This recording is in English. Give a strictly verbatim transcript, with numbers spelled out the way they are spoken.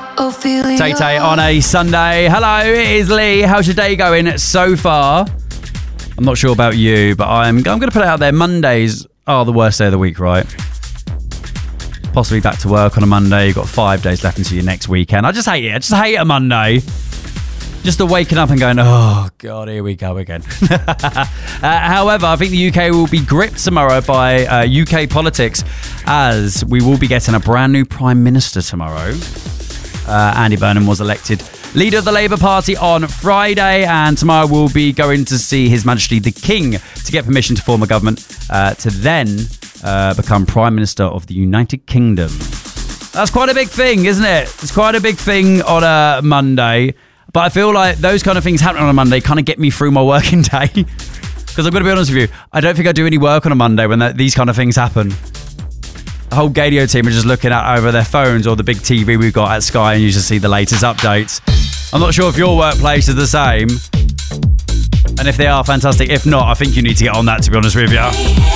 Tay Tay on a Sunday. Hello, it is Lee. How's your day going so far? I'm not sure about you, but I'm I'm going to put it out there. Mondays are the worst day of the week, right? Possibly back to work on a Monday. You've got five days left until your next weekend. I just hate it. I just hate a Monday. Just the waking up and going, oh, God, here we go again. uh, however, I think the U K will be gripped tomorrow by uh, U K politics, as we will be getting a brand new Prime Minister tomorrow. Uh, Andy Burnham was elected leader of the Labour Party on Friday, and tomorrow we'll be going to see His Majesty the King to get permission to form a government uh, to then uh, become Prime Minister of the United Kingdom. That's quite a big thing, isn't it? It's quite a big thing on a Monday, but I feel like those kind of things happening on a Monday kind of get me through my working day. Because I'm going to be honest with you, I don't think I do any work on a Monday when that, these kind of things happen. The whole Gadio team are just looking at over their phones or the big T V we've got at Sky, and you just see the latest updates. I'm not sure if your workplace is the same. And if they are, fantastic. If not, I think you need to get on that, to be honest with you.